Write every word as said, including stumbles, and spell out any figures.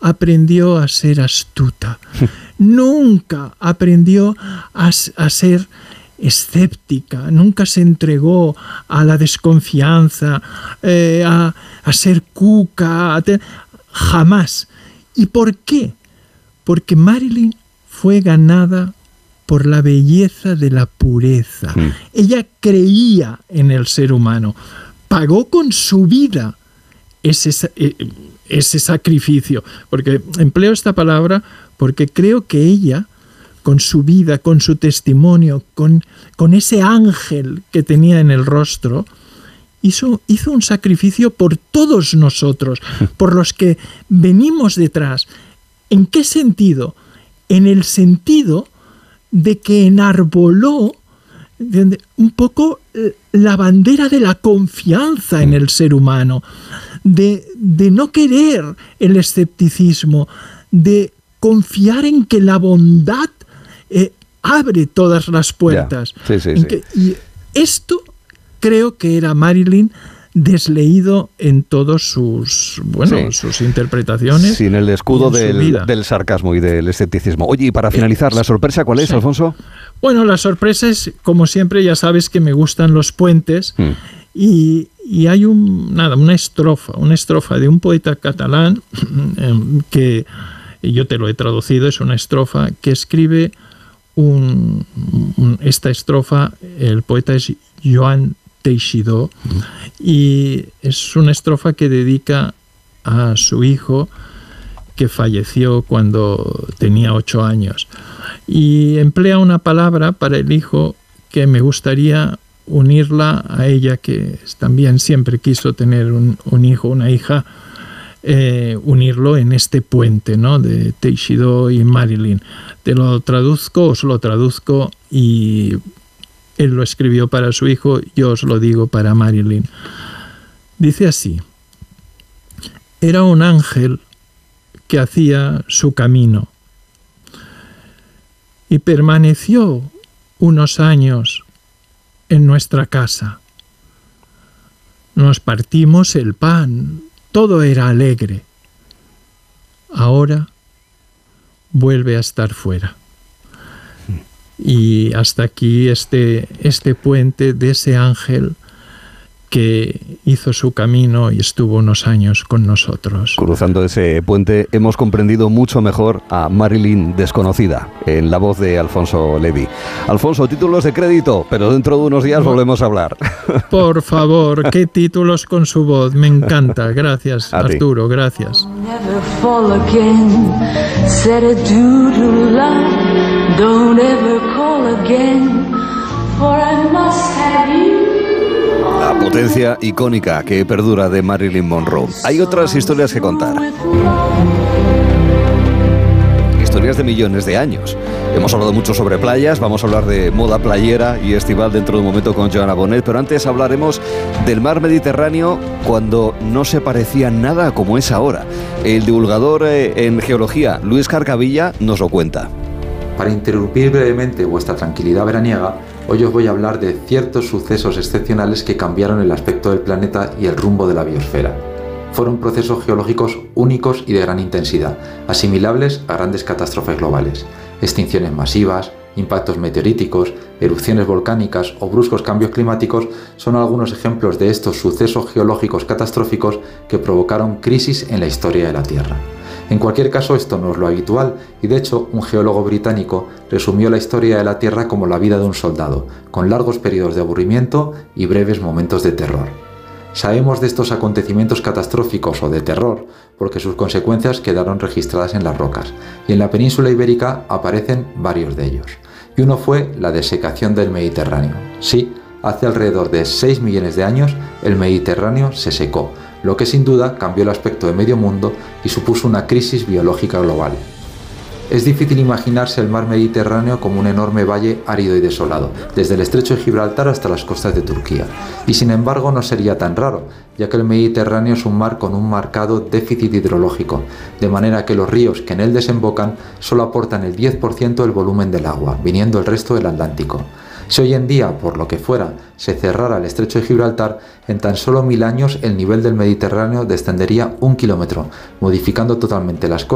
aprendió a ser astuta. Nunca aprendió a, a ser escéptica, nunca se entregó a la desconfianza, eh, a, a ser cuca, a te... jamás. ¿Y por qué? Porque Marilyn fue ganada por la belleza de la pureza. Mm. Ella creía en el ser humano, pagó con su vida ese, ese sacrificio, porque empleo esta palabra porque creo que ella, con su vida, con su testimonio, con, con ese ángel que tenía en el rostro, hizo, hizo un sacrificio por todos nosotros, por los que venimos detrás. ¿En qué sentido? En el sentido de que enarboló un poco la bandera de la confianza en el ser humano, de, de no querer el escepticismo, de confiar en que la bondad Eh, abre todas las puertas. Sí, sí, sí. Que, y esto creo que era Marilyn desleído en todos sus, bueno, sí. sus interpretaciones. Sin el escudo del, del sarcasmo y del escepticismo. Oye, y para finalizar, ¿la sorpresa cuál es, sí. Alfonso? Bueno, la sorpresa es, como siempre, ya sabes que me gustan los puentes, hmm. y, y hay un, nada, una estrofa, una estrofa de un poeta catalán que, yo te lo he traducido, es una estrofa que escribe Un, un, esta estrofa, el poeta es Joan Teixidó, mm. y es una estrofa que dedica a su hijo que falleció cuando tenía ocho años, y emplea una palabra para el hijo que me gustaría unirla a ella, que también siempre quiso tener un, un hijo, una hija, Eh, unirlo en este puente, ¿no?, de Teixidó y Marilyn. Te lo traduzco, os lo traduzco, y él lo escribió para su hijo, yo os lo digo para Marilyn. Dice así: era un ángel que hacía su camino y permaneció unos años en nuestra casa. Nos partimos el pan, todo era alegre. Ahora vuelve a estar fuera. Y hasta aquí este, este puente de ese ángel que hizo su camino y estuvo unos años con nosotros. Cruzando ese puente hemos comprendido mucho mejor a Marilyn desconocida, en la voz de Alfonso Levi. Alfonso, títulos de crédito, pero dentro de unos días no, volvemos a hablar. Por favor, qué títulos con su voz, me encanta. Gracias, a Arturo, ti. Gracias. La potencia icónica que perdura de Marilyn Monroe. Hay otras historias que contar. Historias de millones de años. Hemos hablado mucho sobre playas, vamos a hablar de moda playera y estival dentro de un momento con Joana Bonet, pero antes hablaremos del mar Mediterráneo cuando no se parecía nada como es ahora. El divulgador eh, en geología, Luis Carcavilla, nos lo cuenta. Para interrumpir brevemente vuestra tranquilidad veraniega, hoy os voy a hablar de ciertos sucesos excepcionales que cambiaron el aspecto del planeta y el rumbo de la biosfera. Fueron procesos geológicos únicos y de gran intensidad, asimilables a grandes catástrofes globales. Extinciones masivas, impactos meteoríticos, erupciones volcánicas o bruscos cambios climáticos son algunos ejemplos de estos sucesos geológicos catastróficos que provocaron crisis en la historia de la Tierra. En cualquier caso, esto no es lo habitual, y de hecho, un geólogo británico resumió la historia de la Tierra como la vida de un soldado, con largos periodos de aburrimiento y breves momentos de terror. Sabemos de estos acontecimientos catastróficos o de terror porque sus consecuencias quedaron registradas en las rocas, y en la península ibérica aparecen varios de ellos. Y uno fue la desecación del Mediterráneo. Sí, hace alrededor de seis millones de años el Mediterráneo se secó, lo que sin duda cambió el aspecto de medio mundo y supuso una crisis biológica global. Es difícil imaginarse el mar Mediterráneo como un enorme valle árido y desolado, desde el estrecho de Gibraltar hasta las costas de Turquía. Y sin embargo no sería tan raro, ya que el Mediterráneo es un mar con un marcado déficit hidrológico, de manera que los ríos que en él desembocan solo aportan el diez por ciento del volumen del agua, viniendo el resto del Atlántico. Si hoy en día, por lo que fuera, se cerrara el estrecho de Gibraltar, en tan solo mil años el nivel del Mediterráneo descendería un kilómetro, modificando totalmente las costas